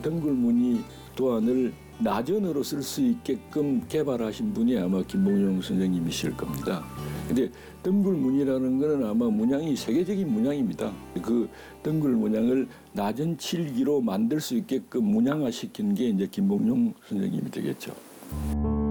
덩굴 무늬 도안을 나전으로 쓸 수 있게끔 개발하신 분이 아마 김봉용 선생님이실 겁니다. 근데 덩굴 문이라는 거는 아마 문양이 세계적인 문양입니다. 그 덩굴 문양을 나전 칠기로 만들 수 있게끔 문양화시킨 게 이제 김봉용 선생님이 되겠죠.